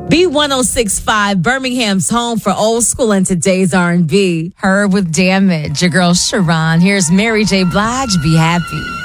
B1065, Birmingham's home for old school and today's R&B. Heard with Damage. Your girl Sharon. Here's Mary J. Blige, Be Happy.